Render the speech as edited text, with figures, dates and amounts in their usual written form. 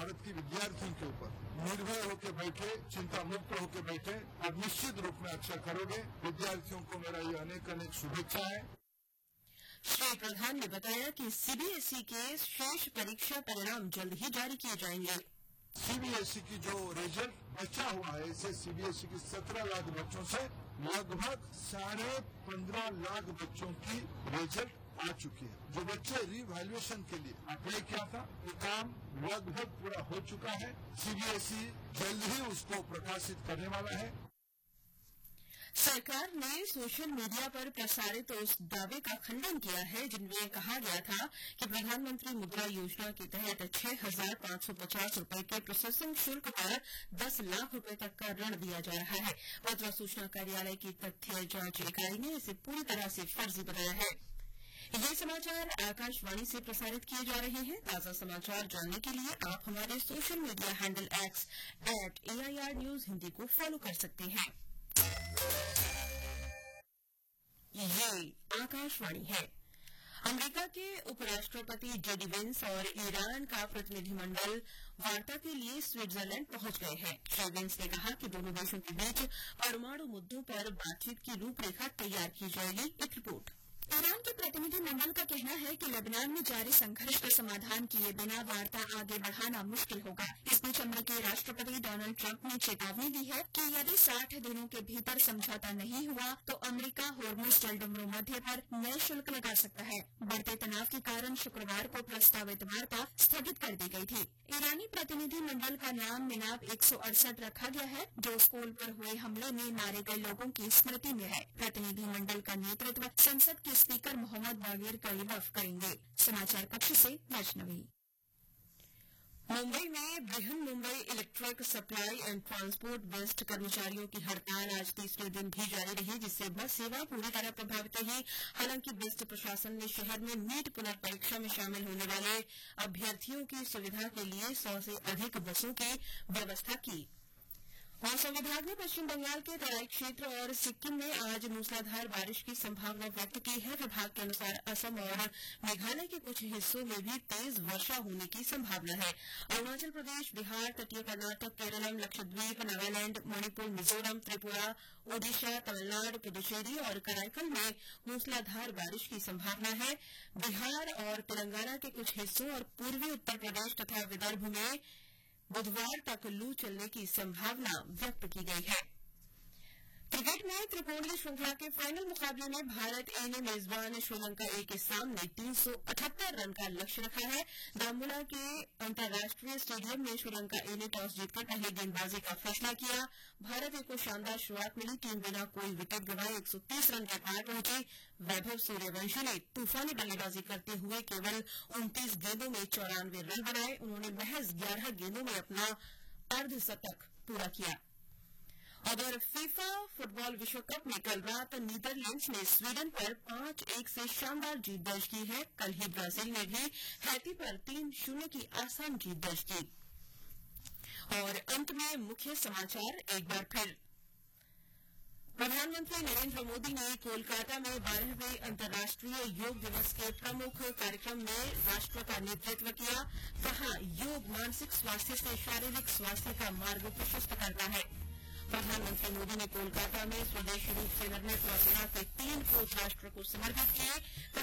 भारत की विद्यार्थियों के ऊपर निर्भय होकर बैठे, चिंता मुक्त होकर बैठे और निश्चित रूप में अच्छा करोगे। विद्यार्थियों को मेरा ये अनेक अनेक शुभेच्छाएं। श्री प्रधान ने बताया कि सीबीएसई के शेष परीक्षा परिणाम जल्द ही जारी किए जाएंगे। सीबीएसई की जो रिजल्ट बचा हुआ है, इसे सीबीएसई की 17 लाख बच्चों से लगभग 15.5 लाख बच्चों की रिजल्ट आ चुकी है। जो बच्चे रिवैल्यूएशन के लिए अप्लाई किया था, वो काम लगभग पूरा हो चुका है। सीबीएसई जल्द ही उसको प्रकाशित करने वाला है। सरकार ने सोशल मीडिया पर प्रसारित उस दावे का खंडन किया है जिनमें कहा गया था कि प्रधानमंत्री मुद्रा योजना के तहत 6,550 रूपये के प्रोसेसिंग शुल्क पर 10 लाख रूपये तक का ऋण दिया जा रहा है। पत्र सूचना कार्यालय की तथ्य जांच इकाई ने इसे पूरी तरह से फर्जी बताया है। ये समाचार आकाशवाणी से प्रसारित किए जा रहे हैं। ताजा समाचार जानने के लिए आप हमारे social media handle x @AIR News Hindi को फॉलो कर सकते हैं। ये आकाशवाणी है। अमेरिका के उपराष्ट्रपति जेडी वेंस और ईरान का प्रतिनिधिमंडल वार्ता के लिए स्विट्जरलैंड पहुंच गए हैं। श्री वेंस ने कहा कि दोनों देशों के बीच परमाणु मुद्दों पर बातचीत की रूपरेखा तैयार की जाएगी। एक रिपोर्ट। ईरान के प्रतिनिधिमंडल का कहना है कि लेबनान में जारी संघर्ष का समाधान किए बिना वार्ता आगे बढ़ाना मुश्किल होगा। इस बीच अमेरिकी राष्ट्रपति डोनाल्ड ट्रंप ने चेतावनी दी है कि यदि 60 दिनों के भीतर समझौता नहीं हुआ तो अमेरिका होर्मुज जलडुमरू मध्य पर नए शुल्क लगा सकता है। बढ़ते तनाव के कारण शुक्रवार को प्रस्तावित वार्ता स्थगित कर दी गई थी। ईरानी प्रतिनिधिमंडल का नाम मिनाब 168 रखा गया है, जो स्कूल पर हुए हमले में मारे गए लोगों की स्मृति में है। प्रतिनिधिमंडल का नेतृत्व संसद के स्पीकर मोहम्मद बागीर कलीबफ करेंगे। समाचार कक्ष से वैष्णवी। मुंबई में Brihan Mumbai electric supply and transport best कर्मचारियों की हड़ताल आज तीसरे दिन भी जारी रही, जिससे बस सेवा पूरी तरह प्रभावित रही। हालांकि बेस्ट प्रशासन ने शहर में नीट पुनर्परीक्षा में शामिल होने वाले अभ्यर्थियों की सुविधा के लिए 100 से अधिक बसों की व्यवस्था की। मौसम विभाग ने पश्चिम बंगाल के तराई क्षेत्र और सिक्किम में आज मूसलाधार बारिश की संभावना व्यक्त की है। विभाग के अनुसार असम और मेघालय के कुछ हिस्सों में भी तेज वर्षा होने की संभावना है। अरुणाचल प्रदेश, बिहार, तटीय कर्नाटक, केरलम, लक्षद्वीप, नागालैंड, मणिपुर, मिजोरम, त्रिपुरा, ओडिशा, तमिलनाडु, पुदुचेरी और कराईकल में मूसलाधार बारिश की संभावना है। बिहार और तेलंगाना के कुछ हिस्सों और पूर्वी उत्तर प्रदेश तथा विदर्भ में बुधवार तक लू चलने की संभावना व्यक्त की गई है। क्रिकेट में त्रिकोणीय श्रृंखला के फाइनल मुकाबले में भारत ए ने मेजबान श्रीलंका ए के सामने 378 रन का लक्ष्य रखा है। दामुला के अंतर्राष्ट्रीय स्टेडियम में श्रीलंका ए ने टॉस जीतकर पहले गेंदबाजी का फैसला किया। भारत ए को शानदार शुरुआत मिली। टीम बिना कोई विकेट गंवाए 130 रन के पार पहुंची। वैभव सूर्यवंशी ने तूफानी बल्लेबाजी करते हुए केवल 29 गेंदों में 94 रन बनाए। उन्होंने महज 11 गेंदों में अपना अर्धशतक पूरा किया। और फीफा फुटबॉल विश्व कप में कल रात नीदरलैंड्स ने स्वीडन पर 5-1 से शानदार जीत दर्ज की है। कल ही ब्राजील ने भी हैती पर 3-0 की आसान जीत दर्ज की। और अंत में मुख्य समाचार एक बार फिर। प्रधानमंत्री नरेंद्र मोदी ने कोलकाता में 12वें अंतर्राष्ट्रीय योग दिवस के प्रमुख कार्यक्रम में राष्ट्र का नेतृत्व किया। कहा, योग मानसिक स्वास्थ्य से शारीरिक स्वास्थ्य का मार्ग प्रशस्त करता है। प्रधानमंत्री मोदी ने कोलकाता में स्वदेशी रूप से निर्मित नौसेना के 3 पोत राष्ट्र को समर्पित किए।